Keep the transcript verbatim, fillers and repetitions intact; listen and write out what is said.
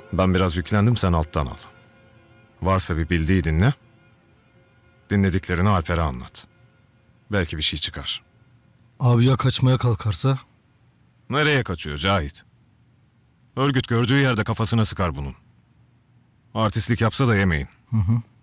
Ben biraz yüklendim, sen alttan al. Varsa bir bildiği dinle. Dinlediklerini Alper'e anlat. Belki bir şey çıkar. Abi ya kaçmaya kalkarsa? Nereye kaçıyor Cahit? Örgüt gördüğü yerde kafasına sıkar bunun. Artistlik yapsa da yemeyin. Hı hı.